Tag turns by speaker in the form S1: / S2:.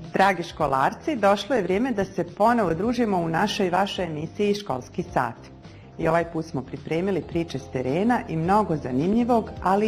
S1: Dragi školarci, došlo je vrijeme da se ponovo družimo u našoj i vašoj emisiji Školski sat. I ovaj put smo pripremili priče s terena i mnogo zanimljivog, ali